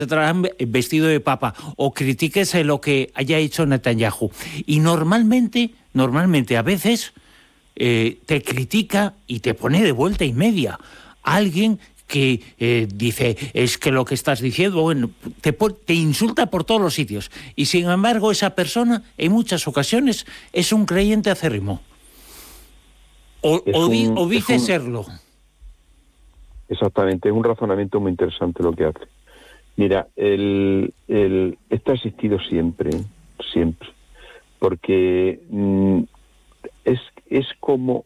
Trump vestido de papa, o critiques lo que haya hecho Netanyahu. Y normalmente a veces te critica y te pone de vuelta y media. Alguien que dice, es que lo que estás diciendo, bueno, te insulta por todos los sitios. Y sin embargo, esa persona, en muchas ocasiones, es un creyente acérrimo. O dice serlo. Exactamente, es un razonamiento muy interesante lo que hace. Mira, esto ha existido siempre, porque es como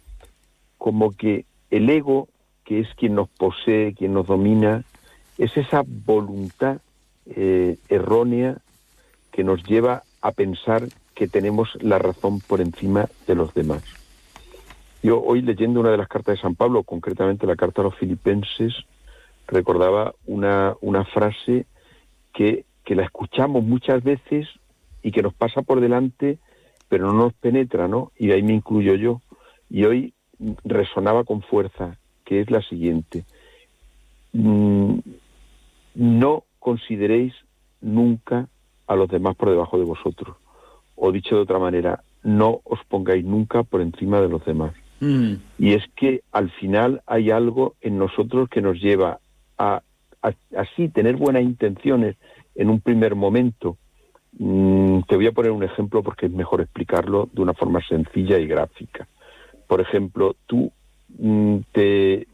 que el ego, que es quien nos posee, quien nos domina, es esa voluntad errónea que nos lleva a pensar que tenemos la razón por encima de los demás. Yo hoy, leyendo una de las cartas de San Pablo, concretamente la carta a los Filipenses, recordaba una frase que la escuchamos muchas veces y que nos pasa por delante, pero no nos penetra, ¿no? Y de ahí me incluyo yo. Y hoy resonaba con fuerza, que es la siguiente: no consideréis nunca a los demás por debajo de vosotros. O dicho de otra manera, no os pongáis nunca por encima de los demás. Y es que al final hay algo en nosotros que nos lleva a así tener buenas intenciones en un primer momento. Te voy a poner un ejemplo porque es mejor explicarlo de una forma sencilla y gráfica. Por ejemplo, tú te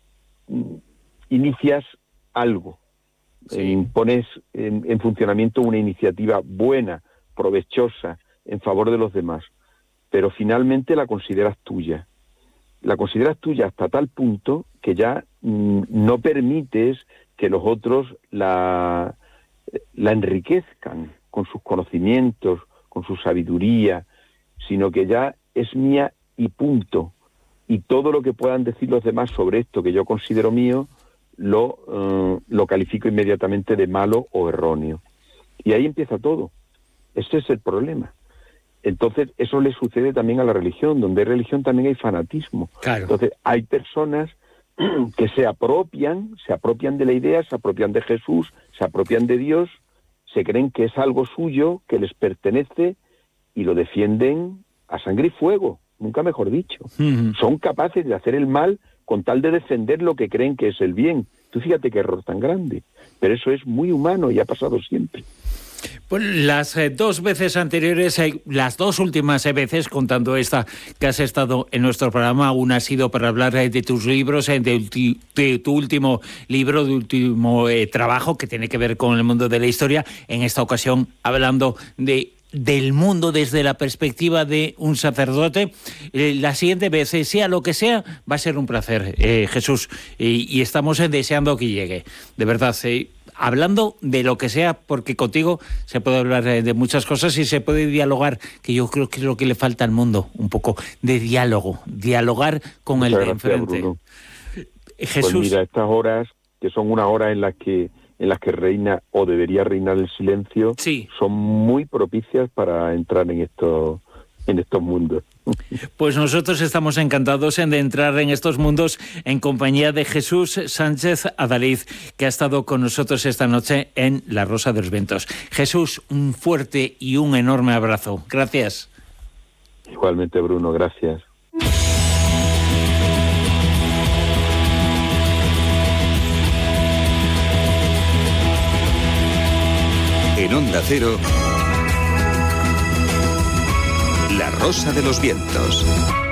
inicias algo, pones en funcionamiento una iniciativa buena, provechosa, en favor de los demás, pero finalmente la consideras tuya. La consideras tuya hasta tal punto que ya no permites que los otros la enriquezcan con sus conocimientos, con su sabiduría, sino que ya es mía y punto. Y todo lo que puedan decir los demás sobre esto que yo considero mío, lo califico inmediatamente de malo o erróneo. Y ahí empieza todo. Ese es el problema. Entonces, eso le sucede también a la religión. Donde hay religión también hay fanatismo. Claro. Entonces, hay personas que se apropian de la idea, se apropian de Jesús, se apropian de Dios, se creen que es algo suyo, que les pertenece, y lo defienden a sangre y fuego, nunca mejor dicho. Son capaces de hacer el mal con tal de defender lo que creen que es el bien. Tú fíjate qué error tan grande. Pero eso es muy humano y ha pasado siempre. Pues las dos veces anteriores, las dos últimas veces, contando esta que has estado en nuestro programa, una ha sido para hablar de tus libros, de tu último libro, de último trabajo que tiene que ver con el mundo de la historia. En esta ocasión, hablando del mundo desde la perspectiva de un sacerdote. La siguiente vez, sea lo que sea, va a ser un placer, Jesús, y estamos deseando que llegue. De verdad, hablando de lo que sea, porque contigo se puede hablar de muchas cosas y se puede dialogar, que yo creo que es lo que le falta al mundo, un poco de dialogar con Muchas el de gracias, enfrente. Bruno. Jesús. Pues mira, estas horas, que son unas horas en las que reina o debería reinar el silencio, Sí. son muy propicias para entrar en estos mundos. Pues nosotros estamos encantados de entrar en estos mundos en compañía de Jesús Sánchez Adalid, que ha estado con nosotros esta noche en La Rosa de los Vientos. Jesús, un fuerte y un enorme abrazo. Gracias. Igualmente, Bruno, gracias. En Onda Cero, La Rosa de los Vientos.